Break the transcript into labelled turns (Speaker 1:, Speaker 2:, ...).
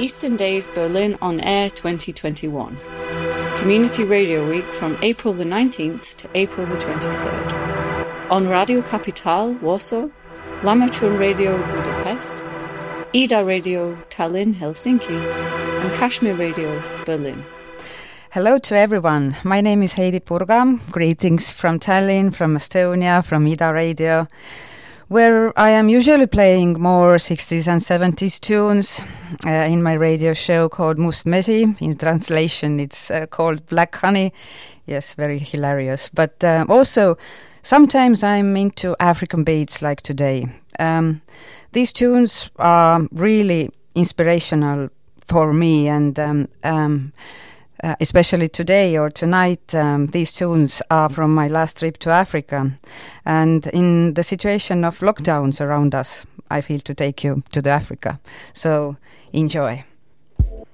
Speaker 1: Eastern Days Berlin On Air 2021. Community Radio Week from April the 19th to April the 23rd. On Radio Capital, Warsaw, Lamachun Radio Budapest, Ida Radio Tallinn, Helsinki, and Kashmir Radio Berlin.
Speaker 2: Hello to everyone. My name is Heidi Purga. Greetings from Tallinn, from Estonia, from Ida Radio, where I am usually playing more 60s and 70s tunes in my radio show called Must Mesi. In translation, it's called Black Honey. Yes, very hilarious. But also, sometimes I'm into African beats like today. These tunes are really inspirational for me, and especially today or tonight, these tunes are from my last trip to Africa. And in the situation of lockdowns around us, I feel to take you to the Africa. So enjoy.